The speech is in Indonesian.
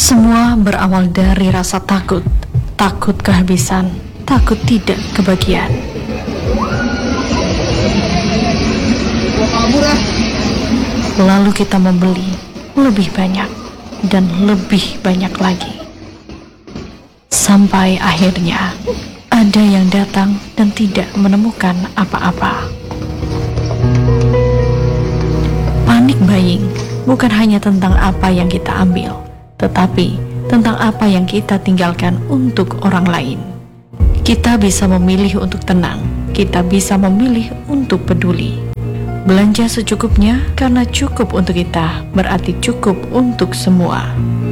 Semua berawal dari rasa takut, takut kehabisan, takut tidak kebagian. Lalu kita membeli lebih banyak dan lebih banyak lagi. Sampai akhirnya ada yang datang dan tidak menemukan apa-apa. Panic buying bukan hanya tentang apa yang kita ambil, tetapi tentang apa yang kita tinggalkan untuk orang lain. Kita bisa memilih untuk tenang, kita bisa memilih untuk peduli. Belanja secukupnya karena cukup untuk kita berarti cukup untuk semua.